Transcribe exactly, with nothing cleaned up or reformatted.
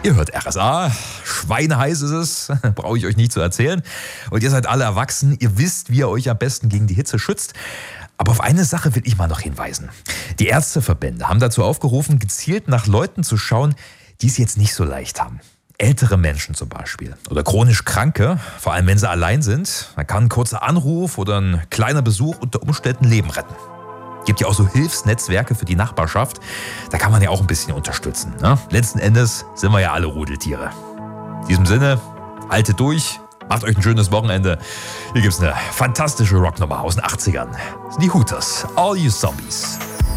Ihr hört R S A, schweineheiß ist es, brauche ich euch nicht zu erzählen. Und ihr seid alle erwachsen, ihr wisst, wie ihr euch am besten gegen die Hitze schützt. Aber auf eine Sache will ich mal noch hinweisen. Die Ärzteverbände haben dazu aufgerufen, gezielt nach Leuten zu schauen, die es jetzt nicht so leicht haben. Ältere Menschen zum Beispiel oder chronisch Kranke, vor allem wenn sie allein sind. Da kann ein kurzer Anruf oder ein kleiner Besuch unter Umständen Leben retten. Gibt ja auch so Hilfsnetzwerke für die Nachbarschaft. Da kann man ja auch ein bisschen unterstützen. Ne? Letzten Endes sind wir ja alle Rudeltiere. In diesem Sinne, haltet durch, macht euch ein schönes Wochenende. Hier gibt's eine fantastische Rocknummer aus den achtzigern. Das sind die Hooters, All You Zombies.